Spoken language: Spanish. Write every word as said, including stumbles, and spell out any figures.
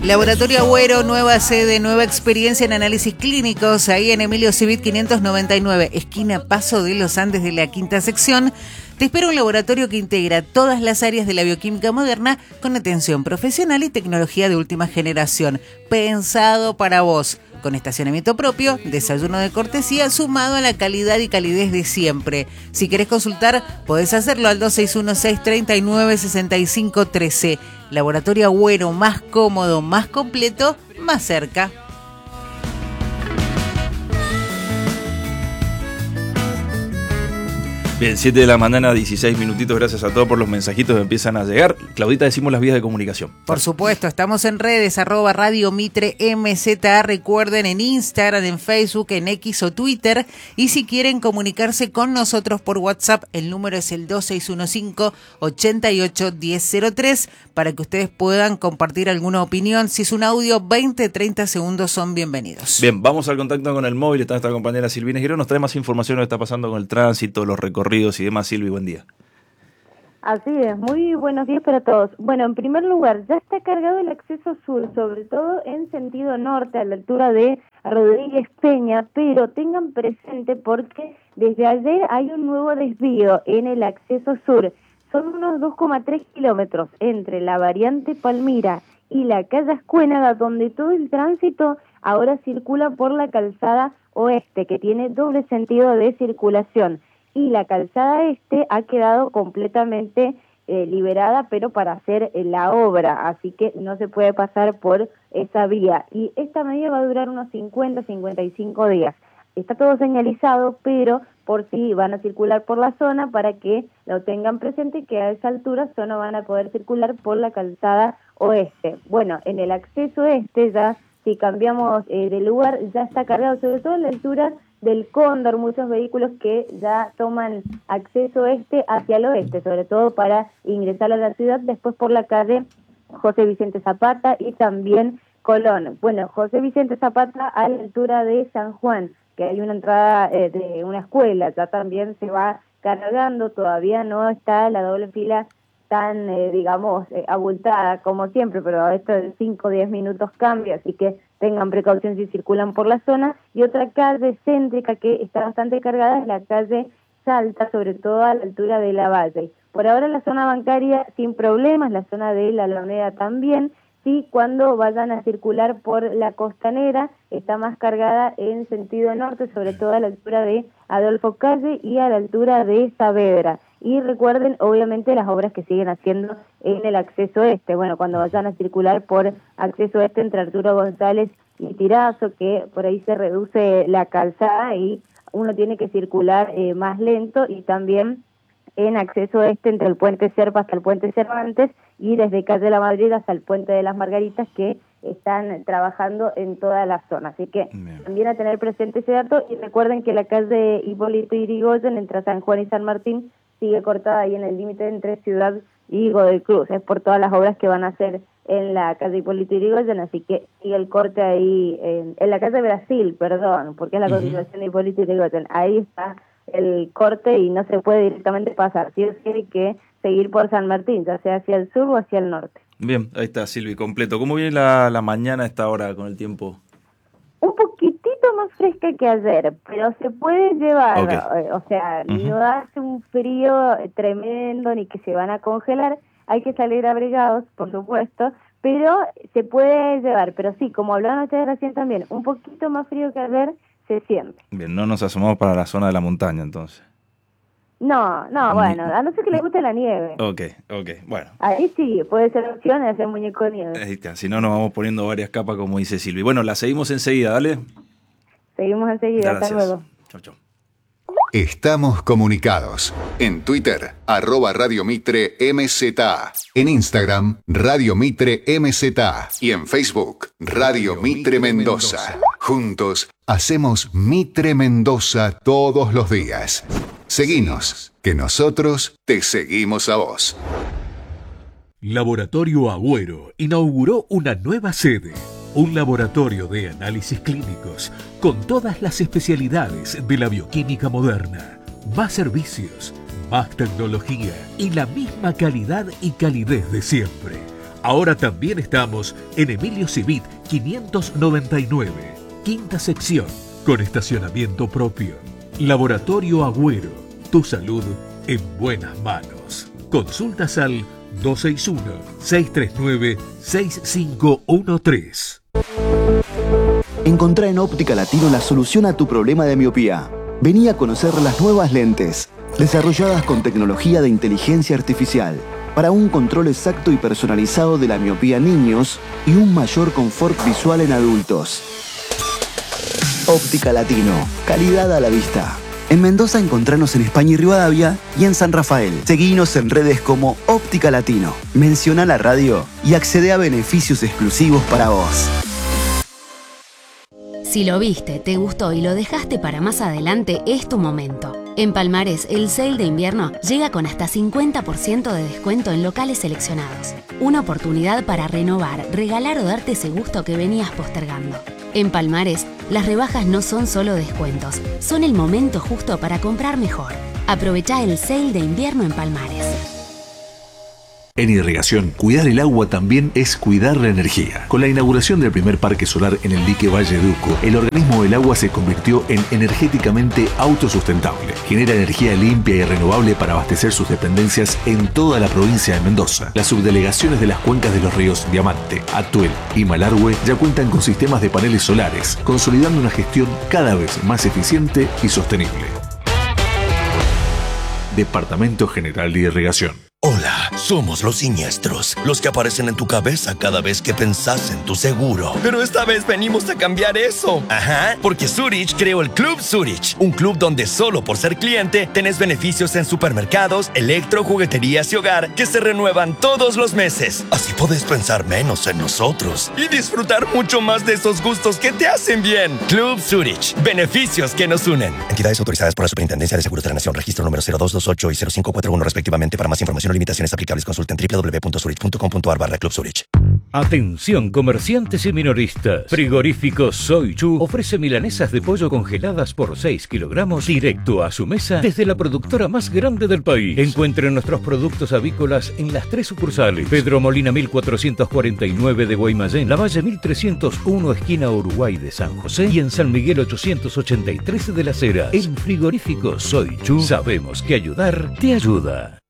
Laboratorio Agüero, nueva sede, nueva experiencia en análisis clínicos, ahí en Emilio Civit quinientos noventa y nueve, esquina Paso de los Andes de la quinta sección. Te espera un laboratorio que integra todas las áreas de la bioquímica moderna con atención profesional y tecnología de última generación, pensado para vos, con estacionamiento propio, desayuno de cortesía, sumado a la calidad y calidez de siempre. Si querés consultar, podés hacerlo al dos seis uno, seis tres nueve, seis cinco uno tres. Laboratorio Agüero, más cómodo, más completo, más cerca. Bien, siete de la mañana, dieciséis minutitos. Gracias a todos por los mensajitos que empiezan a llegar. Claudita, decimos las vías de comunicación. Por supuesto, estamos en redes, arroba Radio Mitre M Z A. Recuerden, en Instagram, en Facebook, en X o Twitter. Y si quieren comunicarse con nosotros por WhatsApp, el número es el dos seis uno cinco, ocho ocho uno cero cero tres para que ustedes puedan compartir alguna opinión. Si es un audio, veinte, treinta segundos son bienvenidos. Bien, vamos al contacto con el móvil. Está nuestra compañera Silvina Girón. Nos trae más información de lo que está pasando con el tránsito, los recorridos y demás. Silvi, buen día. Así es, muy buenos días para todos. Bueno, en primer lugar, ya está cargado el acceso sur, sobre todo en sentido norte, a la altura de Rodríguez Peña, pero tengan presente porque desde ayer hay un nuevo desvío en el acceso sur. Son unos dos coma tres kilómetros entre la variante Palmira y la calle Ascuénaga, donde todo el tránsito ahora circula por la calzada oeste, que tiene doble sentido de circulación. Y la calzada este ha quedado completamente eh, liberada, pero para hacer eh, la obra, así que no se puede pasar por esa vía. Y esta medida va a durar unos cincuenta, cincuenta y cinco días. Está todo señalizado, pero por si van a circular por la zona, para que lo tengan presente, que a esa altura solo van a poder circular por la calzada oeste. Bueno, en el acceso este ya, si cambiamos eh, de lugar, ya está cargado, sobre todo en la altura del Cóndor, muchos vehículos que ya toman acceso este hacia el oeste, sobre todo para ingresar a la ciudad, después por la calle José Vicente Zapata y también Colón. Bueno, José Vicente Zapata a la altura de San Juan, que hay una entrada eh, de una escuela, ya también se va cargando, todavía no está la doble fila tan, eh, digamos, eh, abultada como siempre, pero esto de cinco o diez minutos cambia, así que tengan precaución si circulan por la zona. Y otra calle céntrica que está bastante cargada es la calle Salta, sobre todo a la altura de la Valle. Por ahora la zona bancaria sin problemas, la zona de la Alameda también. Sí, cuando vayan a circular por la Costanera, está más cargada en sentido norte, sobre todo a la altura de Adolfo Calle y a la altura de Saavedra. Y recuerden, obviamente, las obras que siguen haciendo en el acceso este. Bueno, cuando vayan a circular por acceso este entre Arturo González y Tirazo, que por ahí se reduce la calzada y uno tiene que circular eh, más lento, y también en acceso este entre el puente Serpa hasta el puente Cervantes y desde calle La Madrid hasta el puente de las Margaritas, que están trabajando en toda la zona. Así que bien, también a tener presente ese dato. Y recuerden que la calle Hipólito Yrigoyen entre San Juan y San Martín sigue cortada ahí en el límite entre Ciudad y Godoy Cruz. Es por todas las obras que van a hacer en la calle Hipólito Yrigoyen, así que sigue el corte ahí en, en la calle Brasil, perdón, porque es la continuación de Hipólito Yrigoyen. Ahí está el corte y no se puede directamente pasar. Sí o sí hay que seguir por San Martín, ya sea hacia el sur o hacia el norte. Bien, ahí está, Silvi, completo. ¿Cómo viene la, la mañana a esta hora con el tiempo? Un poquitito más fresca que ayer, pero se puede llevar, okay. O sea, uh-huh. No hace un frío tremendo ni que se van a congelar. Hay que salir abrigados, por supuesto, pero se puede llevar. Pero sí, como hablaban ustedes recién también, un poquito más frío que ayer se siente. Bien, no nos asomamos para la zona de la montaña, entonces. No, no, bueno, a no ser que le guste la nieve. Ok, ok, bueno. Ahí sí, puede ser opción de hacer muñeco de nieve. Ahí está, si no nos vamos poniendo varias capas, como dice Silvi. Bueno, la seguimos enseguida, dale. Seguimos enseguida, gracias. Hasta luego. Chau, chau. Estamos comunicados. En Twitter, arroba Radio Mitre M Z A. En Instagram, Radio Mitre M Z A. Y en Facebook, Radio Mitre Mendoza. Juntos, hacemos Mitre Mendoza todos los días. Seguinos, que nosotros te seguimos a vos. Laboratorio Agüero inauguró una nueva sede. Un laboratorio de análisis clínicos con todas las especialidades de la bioquímica moderna. Más servicios, más tecnología y la misma calidad y calidez de siempre. Ahora también estamos en Emilio Civit quinientos noventa y nueve, quinta sección, con estacionamiento propio. Laboratorio Agüero, tu salud en buenas manos. Consultas al dos seis uno, seis tres nueve, seis cinco uno tres. Encontrá en Óptica Latino la solución a tu problema de miopía. Vení a conocer las nuevas lentes, desarrolladas con tecnología de inteligencia artificial, para un control exacto y personalizado de la miopía en niños y un mayor confort visual en adultos. Óptica Latino, calidad a la vista. En Mendoza encontranos en España y Rivadavia y en San Rafael. Seguinos en redes como Óptica Latino. Menciona la radio y accede a beneficios exclusivos para vos. Si lo viste, te gustó y lo dejaste para más adelante, es tu momento. En Palmares, el sale de invierno llega con hasta cincuenta por ciento de descuento en locales seleccionados. Una oportunidad para renovar, regalar o darte ese gusto que venías postergando. En Palmares, las rebajas no son solo descuentos, son el momento justo para comprar mejor. Aprovechá el sale de invierno en Palmares. En irrigación, cuidar el agua también es cuidar la energía. Con la inauguración del primer parque solar en el dique Valle Duco, el organismo del agua se convirtió en energéticamente autosustentable. Genera energía limpia y renovable para abastecer sus dependencias en toda la provincia de Mendoza. Las subdelegaciones de las cuencas de los ríos Diamante, Atuel y Malargüe ya cuentan con sistemas de paneles solares, consolidando una gestión cada vez más eficiente y sostenible. Departamento General de Irrigación. Hola, somos los siniestros, los que aparecen en tu cabeza cada vez que pensás en tu seguro. Pero esta vez venimos a cambiar eso. Ajá, porque Zurich creó el Club Zurich, un club donde solo por ser cliente tenés beneficios en supermercados, electro, jugueterías y hogar que se renuevan todos los meses. Así podés pensar menos en nosotros y disfrutar mucho más de esos gustos que te hacen bien. Club Zurich, beneficios que nos unen. Entidades autorizadas por la Superintendencia de Seguros de la Nación, registro número cero dos dos ocho y cero cinco cuatro uno respectivamente. Para más información limitaciones aplicables, consulta en doble u doble u doble u punto zurich punto com punto a r barra Club Zurich. Atención comerciantes y minoristas. Frigorífico Soichu ofrece milanesas de pollo congeladas por seis kilogramos directo a su mesa desde la productora más grande del país. Encuentren nuestros productos avícolas en las tres sucursales: Pedro Molina mil cuatrocientos cuarenta y nueve de Guaymallén, Lavalle mil trescientos uno esquina Uruguay de San José y en San Miguel ochocientos ochenta y tres de Las Heras. En Frigorífico Soichu sabemos que ayudar te ayuda.